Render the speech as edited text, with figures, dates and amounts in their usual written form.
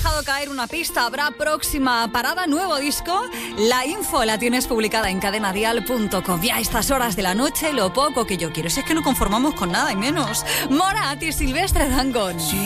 dejado caer una pista. Habrá próxima parada, nuevo disco. La info la tienes publicada en cadenadial.com. Y a estas horas de la noche, lo poco que yo quiero es que no conformamos con nada y menos. Morat y Silvestre Dangond.